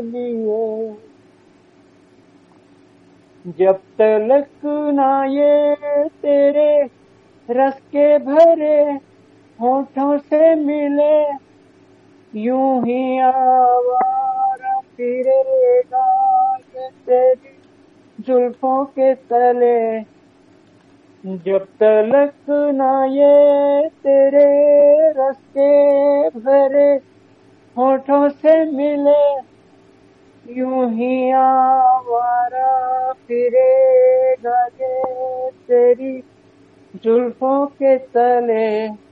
लिए। जब तलक ना ये तेरे रस के भरे होठों से मिले, यूं ही आवारा फिरेगा ये तेरी जुल्फों के तले। जब तलक ना ये तेरे रस के भरे होठों से मिले, यूं ही आवारा फिरेगा ये तेरी जुल्फों के तले।